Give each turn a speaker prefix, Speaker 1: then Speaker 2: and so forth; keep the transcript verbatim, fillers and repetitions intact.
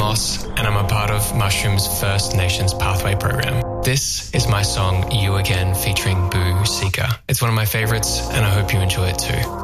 Speaker 1: Moss, and I'm a part of Mushroom's First Nations Pathway program. This is my song You Again featuring Boo Seeker. It's one of my favourites, and I hope you enjoy it too.